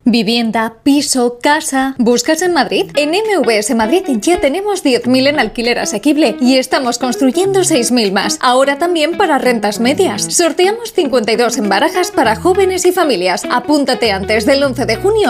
Vivienda, piso, casa. ¿Buscas en Madrid? En MVS Madrid ya tenemos 10.000 en alquiler asequible y estamos construyendo 6.000 más. Ahora también para rentas medias. Sorteamos 52 en barajas para jóvenes y familias. Apúntate antes del 11 de junio